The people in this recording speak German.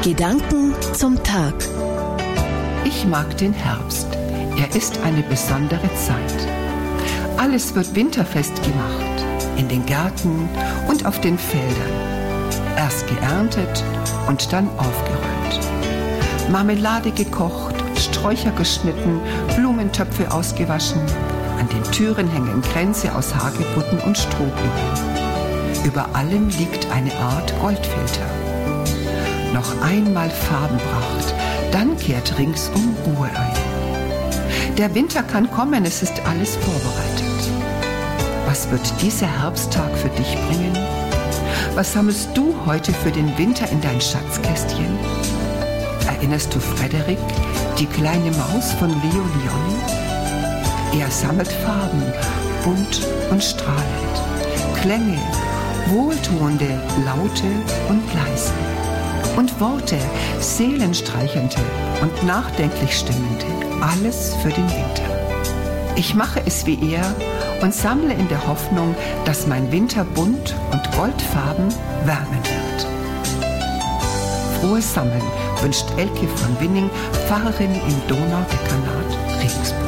Gedanken zum Tag. Ich mag den Herbst. Er ist eine besondere Zeit. Alles wird winterfest gemacht, in den Gärten und auf den Feldern. Erst geerntet und dann aufgeräumt. Marmelade gekocht, Sträucher geschnitten, Blumentöpfe ausgewaschen. An den Türen hängen Kränze aus Hagebutten und Strohblumen. Über allem liegt eine Art Goldfilter. Noch einmal Farbenpracht, dann kehrt ringsum Ruhe ein. Der Winter kann kommen, es ist alles vorbereitet. Was wird dieser Herbsttag für dich bringen? Was sammelst du heute für den Winter in dein Schatzkästchen? Erinnerst du Frederik, die kleine Maus von Leo Lionni? Er sammelt Farben, bunt und strahlend, Klänge, wohltuende Laute und leise und Worte, seelenstreichende und nachdenklich stimmende, alles für den Winter. Ich mache es wie er und sammle in der Hoffnung, dass mein Winter bunt und goldfarben wärmen wird. Frohes Sammeln wünscht Elke von Winning, Pfarrerin im Donaudekanat Regensburg.